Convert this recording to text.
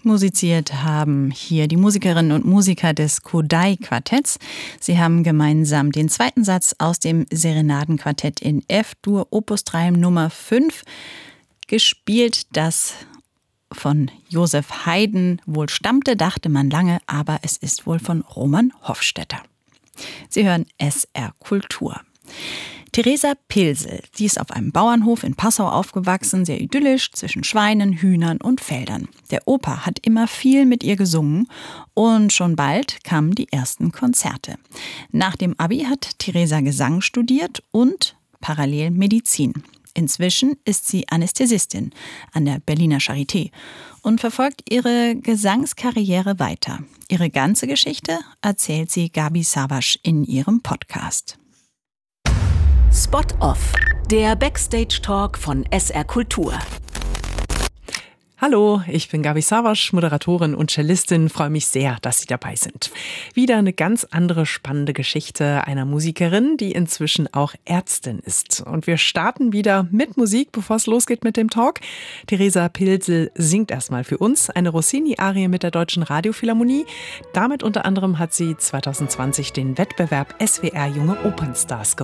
Musiziert haben hier die Musikerinnen und Musiker des Kodály-Quartetts. Sie haben gemeinsam den zweiten Satz aus dem Serenadenquartett in F-Dur Opus 3 Nummer 5 gespielt, das von Joseph Haydn wohl stammte, dachte man lange, aber es ist wohl von Roman Hofstetter. Sie hören SR Kultur. Theresa Pilsel, sie ist auf einem Bauernhof in Passau aufgewachsen, sehr idyllisch zwischen Schweinen, Hühnern und Feldern. Der Opa hat immer viel mit ihr gesungen und schon bald kamen die ersten Konzerte. Nach dem Abi hat Theresa Gesang studiert und parallel Medizin. Inzwischen ist sie Anästhesistin an der Berliner Charité und verfolgt ihre Gesangskarriere weiter. Ihre ganze Geschichte erzählt sie Gabi Savasch in ihrem Podcast. Spot Off, der Backstage-Talk von SR Kultur. Hallo, ich bin Gabi Savasch, Moderatorin und Cellistin. Freue mich sehr, dass Sie dabei sind. Wieder eine ganz andere spannende Geschichte einer Musikerin, die inzwischen auch Ärztin ist. Und wir starten wieder mit Musik, bevor es losgeht mit dem Talk. Theresa Pilsel singt erstmal für uns eine Rossini-Arie mit der Deutschen Radiophilharmonie. Damit unter anderem hat sie 2020 den Wettbewerb SWR Junge Opernstars gewonnen.